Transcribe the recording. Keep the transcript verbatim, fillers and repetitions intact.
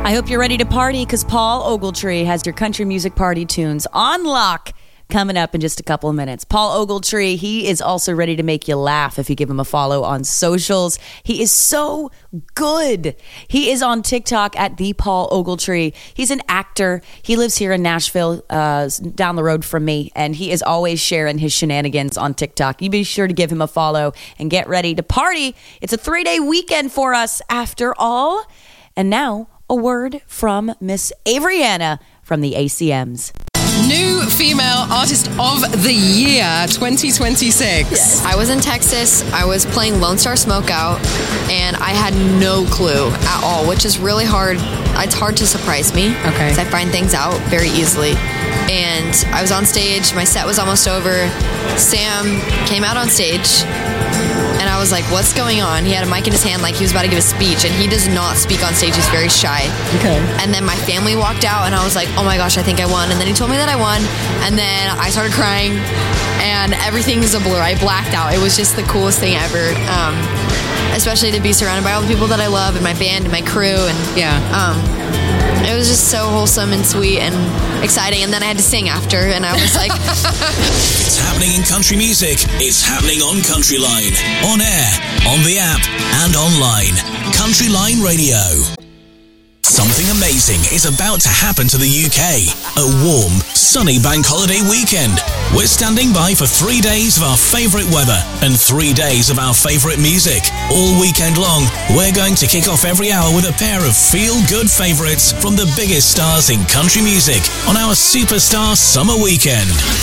I hope you're ready to party because Paul Ogletree has your country music party tunes on lock coming up in just a couple of minutes. Paul Ogletree, he is also ready to make you laugh if you give him a follow on socials. He is so good. He is on TikTok at the Paul Ogletree. He's an actor. He lives here in Nashville, uh, down the road from me, and he is always sharing his shenanigans on TikTok. You be sure to give him a follow and get ready to party. It's a three-day weekend for us after all. And now, a word from Miss Avery Anna from the A C Ms. New Female Artist of the Year twenty twenty-six. Yes. I was in Texas. I was playing Lone Star Smokeout, and I had no clue at all, which is really hard. It's hard to surprise me. Okay. Because I find things out very easily. And I was on stage. My set was almost over. Sam came out on stage, and I was like, what's going on? He had a mic in his hand like he was about to give a speech, and he does not speak on stage. He's very shy. Okay. And then my family walked out, and I was like, oh my gosh, I think I won. And then he told me that I won, and then I started crying, and everything is a blur. I blacked out. It was just the coolest thing ever, um, especially to be surrounded by all the people that I love and my band and my crew. And yeah. Um, it was just so wholesome and sweet and exciting. And then I had to sing after, and I was like... It's happening in country music. It's happening on Country Line. On air, on the app, and online. Country Line Radio. Something amazing is about to happen to the U K. A warm, sunny bank holiday weekend. We're standing by for three days of our favourite weather and three days of our favourite music. All weekend long, we're going to kick off every hour with a pair of feel-good favourites from the biggest stars in country music on our Superstar Summer Weekend.